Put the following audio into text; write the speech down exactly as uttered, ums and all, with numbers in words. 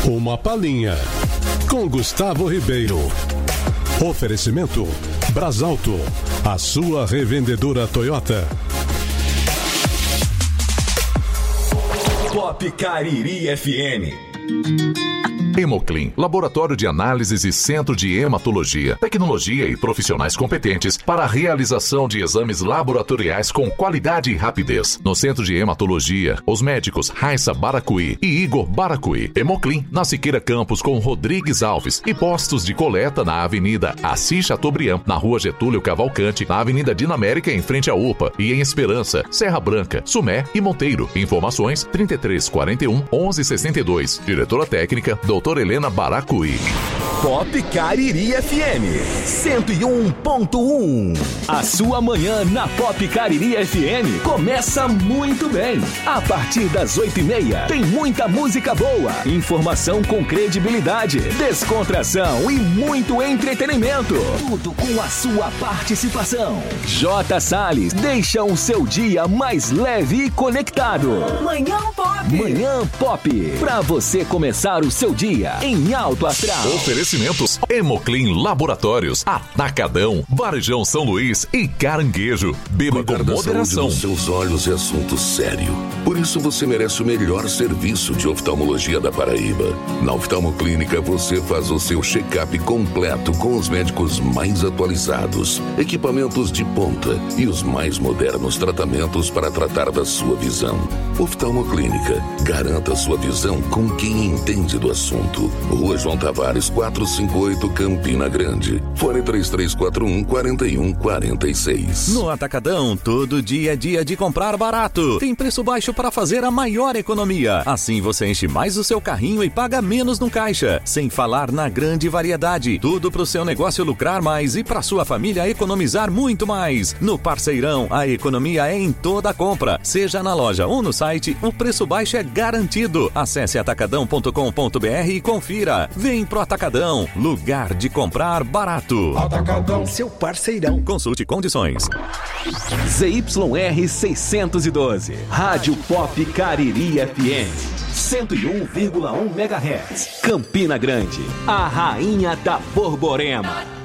Uma palhinha com Gustavo Ribeiro. Oferecimento Brasalto, a sua revendedora Toyota. Pop Cariri F M. Hemoclin, laboratório de análises e centro de hematologia, tecnologia e profissionais competentes para a realização de exames laboratoriais com qualidade e rapidez. No centro de hematologia, os médicos Raissa Baracuí e Igor Baracuí. Hemoclin, na Siqueira Campos com Rodrigues Alves e postos de coleta na Avenida Assis Chateaubriand, na Rua Getúlio Cavalcante, na Avenida Dinamérica em frente à U P A e em Esperança, Serra Branca, Sumé e Monteiro. Informações trinta e três quarenta e um, onze sessenta e dois. Diretora técnica, doutora Helena Baracuí. Pop Cariri F M cento e um ponto um. A sua manhã na Pop Cariri F M começa muito bem. A partir das oito e meia tem muita música boa, informação com credibilidade, descontração e muito entretenimento. Tudo com a sua participação. J Salles deixa o seu dia mais leve e conectado. Manhã Pop. Manhã Pop. Pra você começar o seu dia em alto astral. Oferecimentos Hemoclin Laboratórios, Atacadão, Varejão São Luís e Caranguejo. Beba com moderação. Dos seus olhos é assunto sério. Por isso você merece o melhor serviço de oftalmologia da Paraíba. Na Oftalmoclínica você faz o seu check-up completo com os médicos mais atualizados, equipamentos de ponta e os mais modernos tratamentos para tratar da sua visão. Oftalmoclínica, garanta sua visão com quem entende do assunto. Rua João Tavares, quatrocentos e cinquenta e oito, Campina Grande. Fone três três quatro um, quatro um quatro seis. No Atacadão, todo dia é dia de comprar barato. Tem preço baixo para fazer a maior economia. Assim você enche mais o seu carrinho e paga menos no caixa. Sem falar na grande variedade. Tudo para o seu negócio lucrar mais e para sua família economizar muito mais. No Parceirão, a economia é em toda a compra. Seja na loja ou no site, o preço baixo é garantido. Acesse atacadão ponto com ponto br e confira. Vem pro Atacadão, lugar de comprar barato. Atacadão, seu parceirão. Consulte condições. Z Y R seiscentos e doze, Rádio Pop Cariri F M, cento e um vírgula um megahertz. Campina Grande, a rainha da Borborema.